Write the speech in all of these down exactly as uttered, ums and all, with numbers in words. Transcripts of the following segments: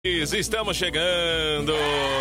Estamos chegando,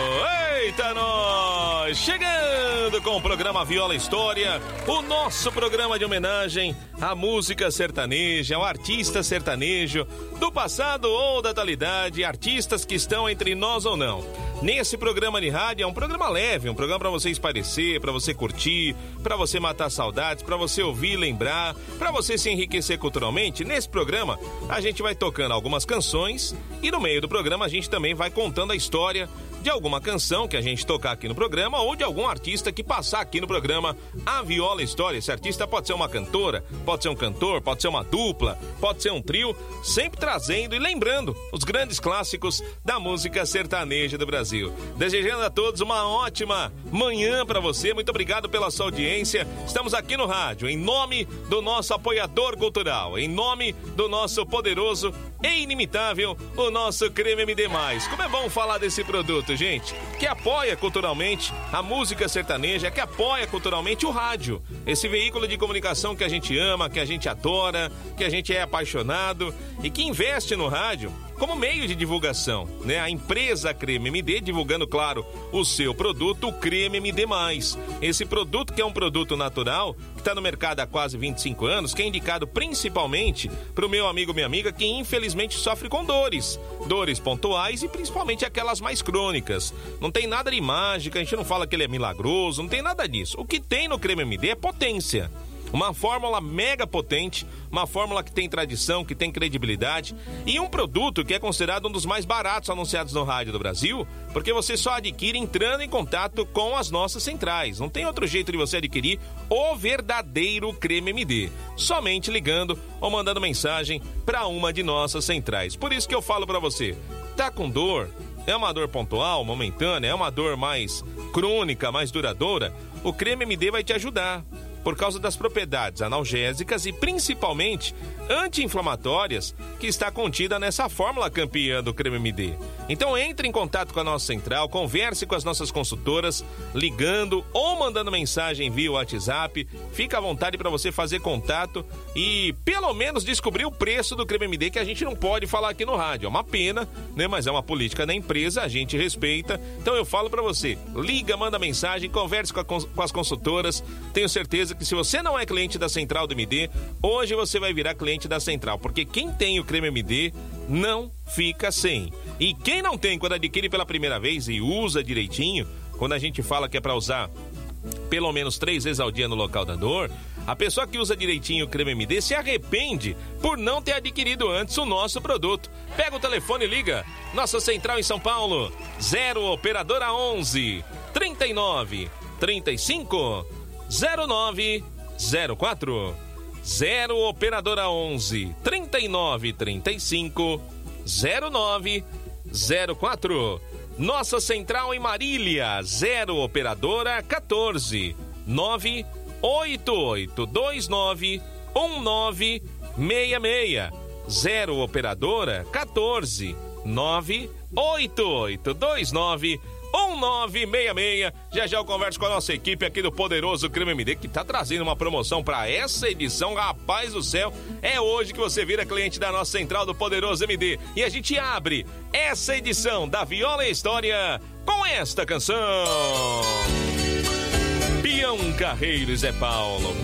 eita nós, chegando com o programa Viola História, o nosso programa de homenagem à música sertaneja, ao artista sertanejo, do passado ou da atualidade, artistas que estão entre nós ou não. Nesse programa de rádio é um programa leve, um programa para você espairecer, para você curtir, para você matar saudades, para você ouvir, lembrar, para você se enriquecer culturalmente. Nesse programa a gente vai tocando algumas canções e no meio do programa a gente também vai contando a história de alguma canção que a gente tocar aqui no programa ou de algum artista que passar aqui no programa A Viola História. Esse artista pode ser uma cantora, pode ser um cantor, pode ser uma dupla, pode ser um trio, sempre trazendo e lembrando os grandes clássicos da música sertaneja do Brasil. Desejando a todos uma ótima manhã para você, muito obrigado pela sua audiência. Estamos aqui no rádio, em nome do nosso apoiador cultural, em nome do nosso poderoso e inimitável, o nosso Creme M D mais. Como é bom falar desse produto, gente, que apoia culturalmente a música sertaneja, que apoia culturalmente o rádio, esse veículo de comunicação que a gente ama, que a gente adora, que a gente é apaixonado e que investe no rádio como meio de divulgação, né? A empresa Creme M D divulgando, claro, o seu produto, o Creme M D mais. Esse produto que é um produto natural, que está no mercado há quase vinte e cinco anos, que é indicado principalmente para o meu amigo, minha amiga, que infelizmente sofre com dores. Dores pontuais e principalmente aquelas mais crônicas. Não tem nada de mágica, a gente não fala que ele é milagroso, não tem nada disso. O que tem no Creme M D é potência. Uma fórmula mega potente, uma fórmula que tem tradição, que tem credibilidade e um produto que é considerado um dos mais baratos anunciados no rádio do Brasil, porque você só adquire entrando em contato com as nossas centrais. Não tem outro jeito de você adquirir o verdadeiro Creme M D, somente ligando ou mandando mensagem para uma de nossas centrais. Por isso que eu falo para você, tá com dor? É uma dor pontual, momentânea, é uma dor mais crônica, mais duradoura? O Creme M D vai te ajudar, por causa das propriedades analgésicas e principalmente anti-inflamatórias que está contida nessa fórmula campeã do Creme M D. Então entre em contato com a nossa central, converse com as nossas consultoras, ligando ou mandando mensagem via WhatsApp. Fica à vontade para você fazer contato e pelo menos descobrir o preço do Creme M D, que a gente não pode falar aqui no rádio. É uma pena, né? Mas é uma política da empresa, a gente respeita. Então eu falo para você, liga, manda mensagem, converse com, a, com as consultoras. Tenho certeza que se você não é cliente da Central do M D, hoje você vai virar cliente da Central, porque quem tem o Creme M D não fica sem. E quem não tem, quando adquire pela primeira vez e usa direitinho, quando a gente fala que é para usar pelo menos três vezes ao dia no local da dor, a pessoa que usa direitinho o Creme M D se arrepende por não ter adquirido antes o nosso produto. Pega o telefone e liga. Nossa central em São Paulo, zero operadora onze, trinta e nove, trinta e cinco, zero nove zero quatro. zero operadora onze, trinta e nove, trinta e cinco, zero nove zero quatro. Nossa central em Marília, zero operadora quatorze, nove oito oito dois nove um nove seis seis. zero operadora quatorze, nove oito oito dois nove um nove seis seis. Já já eu converso com a nossa equipe aqui do Poderoso Creme M D, que tá trazendo uma promoção para essa edição. Rapaz do céu, é hoje que você vira cliente da nossa central do Poderoso M D. E a gente abre essa edição da Viola História com esta canção. Peão Carreiro e Zé Paulo.